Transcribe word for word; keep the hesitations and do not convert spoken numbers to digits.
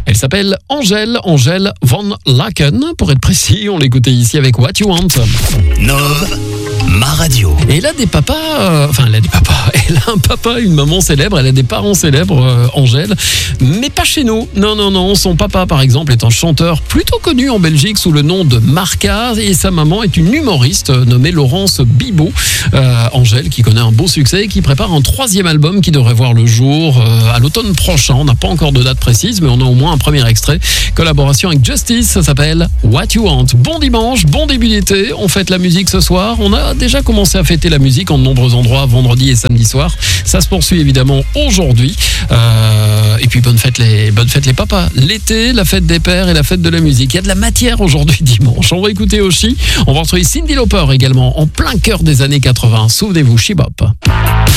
Elle s'appelle Angèle, Angèle Van Laken, pour être précis. On l'écoutait ici avec What You Want. Nove, ma radio. Et elle a des papas, euh, enfin elle a des papas, elle a un papa, une maman célèbre, elle a des parents célèbres, euh, Angèle, mais pas chez nous. Non, non, non, son papa par exemple est un chanteur plutôt connu en Belgique sous le nom de Marca, et sa maman est une humoriste nommée Laurence Bibot. Euh, Angèle qui connaît un beau succès et qui prépare un troisième album qui devrait voir le jour euh, à l'automne prochain. On n'a pas encore de date précise, mais on a au moins un premier extrait. Collaboration avec Justice, ça s'appelle What You Want. Bon dimanche, bon début d'été, on fête la musique ce soir. On a déjà commencé à fêter la musique en de nombreux endroits vendredi et samedi soir. Ça se poursuit évidemment aujourd'hui. Euh, et puis bonne fête les, bonne fête les papas. L'été, la fête des pères et la fête de la musique. Il y a de la matière aujourd'hui dimanche. On va écouter Oshi. On va retrouver Cyndi Lauper également en plein cœur des années quatre-vingts. Souvenez-vous, Shibop.